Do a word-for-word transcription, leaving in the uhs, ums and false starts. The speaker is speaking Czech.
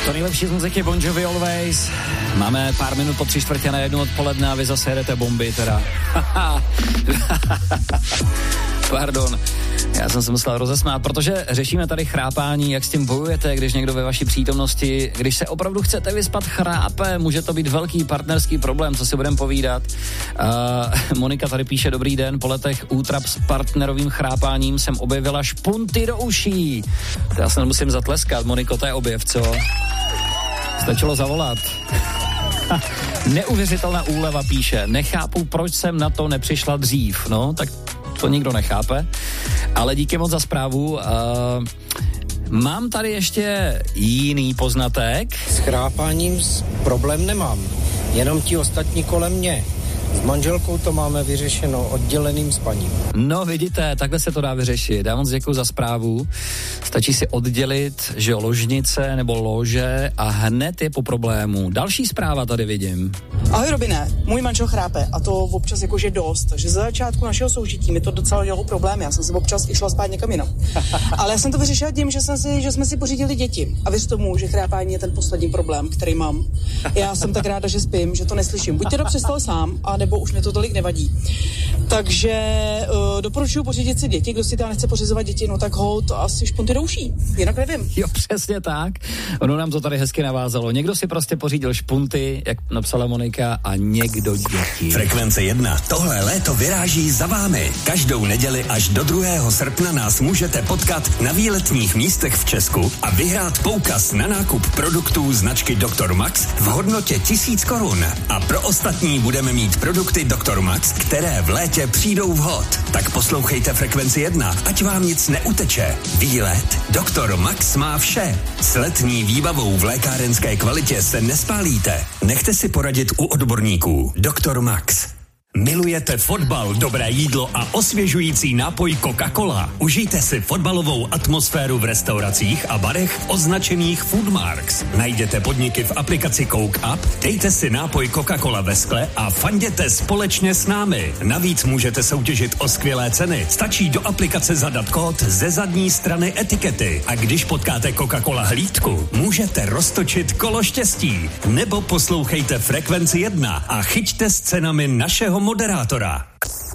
To nejlepší z muziky Bon Jovi Always. Máme pár minut po tři čtvrtě na jednu odpoledne a vy zase jedete bomby teda. Pardon, já jsem se musel rozesmát, protože řešíme tady chrápání, jak s tím bojujete, když někdo ve vaší přítomnosti, když se opravdu chcete vyspat, chrápe, může to být velký partnerský problém, co si budeme povídat. Uh, Monika tady píše, dobrý den, po letech útrap s partnerovým chrápáním jsem objevila špunty do uší. To já se nemusím zatleskat, Moniko, to je objev, co? Stačilo zavolat. Neuvěřitelná úleva píše, nechápu, proč jsem na to nepřišla dřív, no, tak to nikdo nechápe, ale díky moc za zprávu. Uh, mám tady ještě jiný poznatek. S chrápáním problém nemám, jenom ti ostatní kolem mě. S manželkou to máme vyřešeno odděleným spaním. No vidíte, takhle se to dá vyřešit. Já moc děkuju za zprávu. Stačí si oddělit, že jo, ložnice nebo lože a hned je po problému. Další zpráva tady vidím. Ahoj Robine, můj manžel chrápe a to občas jakože dost, takže za začátku našeho soužití mi to docela dělalo problém. Já jsem si občas i šla spát někam jinam. Ale já jsem to vyřešila tím, že, jsem si, že jsme si pořídili děti. A věř tomu, že chrápání je ten poslední problém, který mám. Já jsem tak ráda, že spím, že to neslyším. Buď teda přestal sám, a nebo už mi to tolik nevadí. Takže uh, doporučuji pořídit si děti. Kdo si teda nechce pořizovat děti, no tak ho to asi špunty do uší. Jinak nevím. Jo, přesně tak. Ono nám to tady hezky navázalo. Někdo si prostě pořídil špunty, jak napsala Monika, a někdo děti. Frekvence jedna. Tohle léto vyráží za vámi. Každou neděli až do druhého srpna nás můžete potkat na výletních místech v Česku a vyhrát poukaz na nákup produktů značky doktor Max v hodnotě tisíc korun. A pro ostatní budeme mít produkty doktor Max, které v létě přijdou vhod. Tak poslouchejte Frekvenci jedna, ať vám nic neuteče. Výlet doktor Max má vše. S letní výbavou v lékárenské kvalitě se nespálíte. Nechte si poradit u odborníků. doktor Max. Milujete fotbal, dobré jídlo a osvěžující nápoj Coca-Cola? Užijte si fotbalovou atmosféru v restauracích a barech označených Foodmarks. Najděte podniky v aplikaci Coke Up, dejte si nápoj Coca-Cola ve skle a fanděte společně s námi. Navíc můžete soutěžit o skvělé ceny. Stačí do aplikace zadat kód ze zadní strany etikety a když potkáte Coca-Cola hlídku, můžete roztočit kolo štěstí. Nebo poslouchejte Frekvenci jedna a chyťte s cenami našeho moderátora.